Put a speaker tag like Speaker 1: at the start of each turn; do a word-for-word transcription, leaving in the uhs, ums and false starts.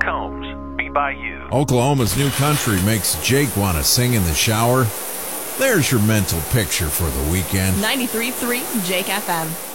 Speaker 1: Combs, Be By You.
Speaker 2: Oklahoma's new country makes Jake want to sing in the shower. There's your mental picture for the weekend.
Speaker 3: ninety-three point three Jake F M.